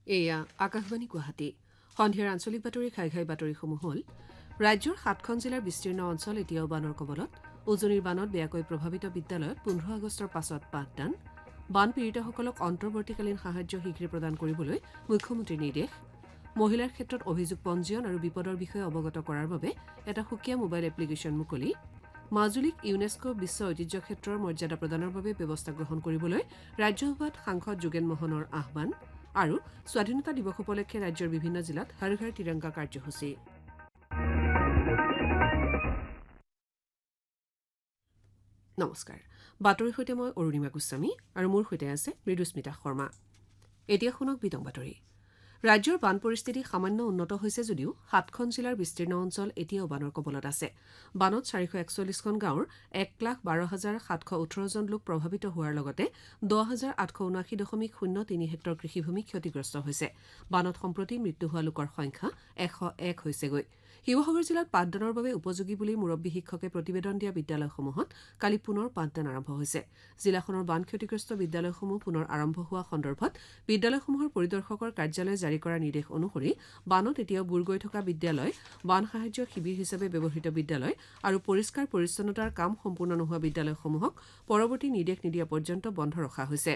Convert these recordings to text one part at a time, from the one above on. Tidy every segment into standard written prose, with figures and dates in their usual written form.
এয়া আকাশবাণী গুৱাহাটী সন্ধিয়াৰ আঞ্চলিক বাতৰি ঘাই বাতৰিসমূহ হ'ল ৰাজ্যৰ ৭খন জিলাৰ বিস্তীৰ্ণ অঞ্চল এতিয়াও বানৰ কবলত উজনিৰ বানত বেয়াকৈ প্ৰভাৱিত বিদ্যালয়ত ১৫ আগষ্টৰ পাছত পাঠদান বান পীড়িতসকলক অন্তৰ্বৰ্তীকালীন সাহায্য শীঘ্ৰে প্ৰদান কৰিবলৈ মুখ্যমন্ত্ৰীৰ নিৰ্দেশ মহিলাৰ ক্ষেত্ৰত অভিযোগ পঞ্জীয়ন আৰু বিপদৰ বিষয়ে অৱগত কৰাৰ বাবে এটা সুকীয়া মোবাইল এপ্লিকেশ্যন মুকলি মাজুলীক ইউনেস্কো বিশ্ব ঐতিহ্য ক্ষেত্ৰৰ মৰ্যাদা প্ৰদানৰ বাবে ব্যৱস্থা গ্ৰহণ কৰিবলৈ ৰাজ্যসভাত সাংসদ যোগেন মহনৰ আহ্বান আৰু স্বাধীনতা দিৱস উপলক্ষে ৰাজ্যৰ বিভিন্ন জিলাত হৰ ঘৰ তিৰংগা কাৰ্যসূচী নমস্কাৰ বাতৰিৰ সৈতে মই অৰুণিমা গোস্বামী আৰু মোৰ সৈতে আছে মৃদুস্মিতা শৰ্মা এতিয়া শুনক বিতং বাতৰি ৰাজ্যৰ বান পৰিস্থিতি সামান্য উন্নত হৈছে যদিও ৭খন জিলাৰ বিস্তীৰ্ণ অঞ্চল এতিয়াও বানৰ কবলত আছে বানত ৪৪১খন গাঁৱৰ ১,১২,৭১৮ জন লোক প্ৰভাৱিত হোৱাৰ লগতে ১০,৮৭৯.03 হেক্টৰ কৃষিভূমি ক্ষতিগ্ৰস্ত হৈছে বানত সম্প্ৰতি মৃত্যু হোৱা লোকৰ সংখ্যা ১০১ হৈছেগৈ শিৱসাগৰ জিলাত পাঠদানৰ বাবে উপযোগী বুলি মুৰব্বী শিক্ষকে প্ৰতিবেদন দিয়া বিদ্যালয়সমূহত কালি পুনৰ পাঠদান আৰম্ভ হৈছে জিলাখনৰ বান ক্ষতিগ্ৰস্ত বিদ্যালয়সমূহ পুনৰ আৰম্ভ হোৱা সন্দৰ্ভত বিদ্যালয়সমূহৰ পৰিদৰ্শকৰ কাৰ্যালয়ে জাৰি কৰা নিৰ্দেশ অনুসৰি বানত এতিয়াও বুৰ গৈ থকা বিদ্যালয় বান সাহায্য শিবিৰ হিচাপে ব্যৱহৃত বিদ্যালয় আৰু পৰিষ্কাৰ পৰিচ্ছন্নতাৰ কাম সম্পূৰ্ণ নোহোৱা বিদ্যালয়সমূহক পৰৱৰ্তী নিৰ্দেশ নিদিয়া পৰ্যন্ত বন্ধ ৰখা হৈছে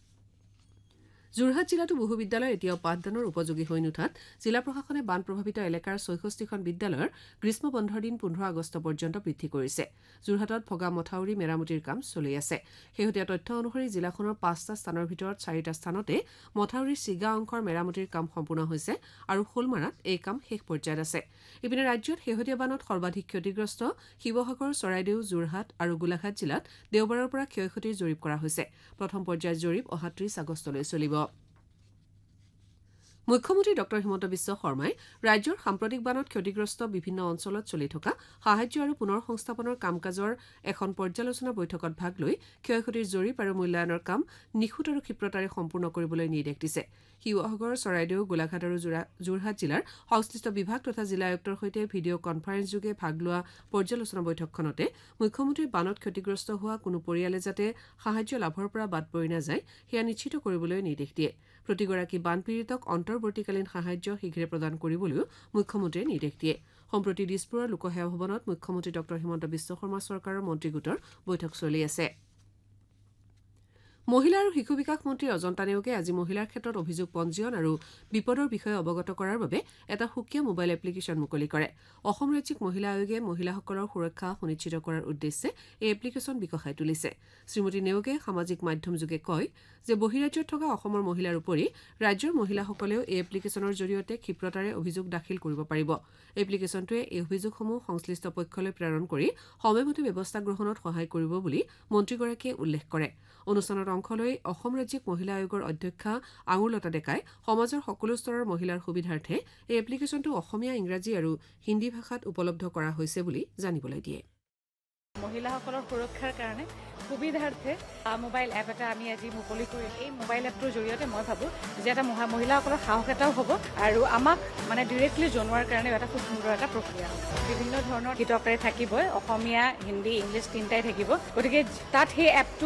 যোৰহাট জিলাতো বহু বিদ্যালয় এতিয়াও পাঠদানৰ উপযোগী হৈ নুঠাত জিলা প্ৰশাসনে বান প্ৰভাৱিত এলেকাৰ ৬৬খন বিদ্যালয়ৰ গ্ৰীষ্ম বন্ধৰ দিন ১৫ আগষ্ট পৰ্যন্ত বৃদ্ধি কৰিছে যোৰহাটত ভগা মথাউৰি মেৰামতিৰ কাম চলি আছে শেহতীয়া তথ্য অনুসৰি জিলাখনৰ ৫টা স্থানৰ ভিতৰত ৪টা স্থানতে মথাউৰিৰ চিগা অংশৰ মেৰামতিৰ কাম সম্পূৰ্ণ হৈছে আৰু শোলমাৰাত এই কাম শেষ পৰ্যায়ত আছে ইপিনে ৰাজ্যত শেহতীয়া বানত সৰ্বাধিক ক্ষতিগ্ৰস্ত শিৱসাগৰ চৰাইদেউ যোৰহাট আৰু গোলাঘাট জিলাত দেওবাৰৰ পৰা ক্ষয়ক্ষতিৰ জৰীপ কৰা হৈছে প্ৰথম পৰ্যায়ৰ জৰীপ অহা ৩০ আগষ্টলৈ চলিব মুখ্যমন্ত্ৰী ডঃ হিমন্ত বিশ্ব শৰ্মাই ৰাজ্যৰ সাম্প্ৰতিক বানত ক্ষতিগ্ৰস্ত বিভিন্ন অঞ্চলত চলি থকা সাহায্য আৰু পুনৰ সংস্থাপনৰ কাম কাজৰ এখন পৰ্যালোচনা বৈঠকত ভাগ লৈ ক্ষয়ক্ষতিৰ জৰীপ আৰু মূল্যায়নৰ কাম নিখুঁত আৰু ক্ষিপ্ৰতাৰে সম্পূৰ্ণ কৰিবলৈ নিৰ্দেশ দিছে শিৱসাগৰ চৰাইদেউ গোলাঘাট আৰু যোৰহাট জিলাৰ সংশ্লিষ্ট বিভাগ তথা জিলা আয়ুক্তৰ সৈতে ভিডিঅ' কনফাৰেন্সযোগে ভাগ লোৱা পৰ্যালোচনা বৈঠকখনতে মুখ্যমন্ত্ৰীৰ বানত ক্ষতিগ্ৰস্ত হোৱা কোনো পৰিয়ালে যাতে সাহায্য লাভৰ পৰা বাদ পৰি নাযায় সেয়া নিশ্চিত কৰিবলৈ নিৰ্দেশ দিয়ে প্ৰতিগৰাকী বানপীড়িতক অন্তৰ্বৰ্তীকালীন সাহায্য শীঘ্ৰে প্ৰদান কৰিবলৈও মুখ্যমন্ত্ৰীয়ে নিৰ্দেশ দিয়ে সম্প্ৰতি দিছপুৰৰ লোকসেৱা ভৱনত মুখ্যমন্ত্ৰী ডঃ হিমন্ত বিশ্ব শৰ্মা চৰকাৰৰ মন্ত্ৰী গোটৰ বৈঠক চলি আছে মহিলা আৰু শিশু বিকাশ মন্ত্ৰী অজন্তা নেওগে আজি মহিলাৰ ক্ষেত্ৰত অভিযোগ পঞ্জীয়ন আৰু বিপদৰ বিষয়ে অৱগত কৰাৰ বাবে এটা সুকীয়া মোবাইল এপ্লিকেশ্যন মুকলি কৰে অসম ৰাজ্যিক মহিলা আয়োগে মহিলাসকলৰ সুৰক্ষা সুনিশ্চিত কৰাৰ উদ্দেশ্যে এই এপ্লিকেশ্যন বিকশাই তুলিছে শ্ৰীমতী নেওগে সামাজিক মাধ্যমযোগে কয় যে বহিৰাজ্যত থকা অসমৰ মহিলাৰ উপৰি ৰাজ্যৰ মহিলাসকলেও এই এপ্লিকেশ্যনৰ জৰিয়তে ক্ষিপ্ৰতাৰে অভিযোগ দাখিল কৰিব পাৰিব এপ্লিকেশ্যনটোৱে এই অভিযোগসমূহ সংশ্লিষ্ট পক্ষলৈ প্ৰেৰণ কৰি সময়মতে ব্যৱস্থা গ্ৰহণত সহায় কৰিব বুলি মন্ত্ৰীগৰাকীয়ে উল্লেখ কৰে অনুষ্ঠানত অংশ লৈ অসম ৰাজ্যিক মহিলা আয়োগৰ অধ্যক্ষা আঙুৰলতা ডেকাই সমাজৰ সকলো স্তৰৰ মহিলাৰ সুবিধাৰ্থে এই এপ্লিকেশ্যনটো অসমীয়া ইংৰাজী আৰু হিন্দী ভাষাত উপলব্ধ কৰা হৈছে বুলি জানিবলৈ দিয়ে মহিলাসকলৰ সুৰক্ষাৰ কাৰণে সুবিধাৰ্থে মোবাইল এপ এটা আমি আজি মুকলি কৰি এই মোবাইল এপটোৰ জৰিয়তে মই ভাবোঁ যে এটা মহিলাসকলৰ সাহস এটাও হ'ব আৰু আমাক মানে ডিৰেক্টলি জনোৱাৰ কাৰণে এটা খুব সুন্দৰ এটা প্ৰক্ৰিয়া বিভিন্ন ধৰণৰ হিতকাৰী থাকিবই অসমীয়া হিন্দী ইংলিছ তিনিটাই থাকিব গতিকে তাত সেই এপটো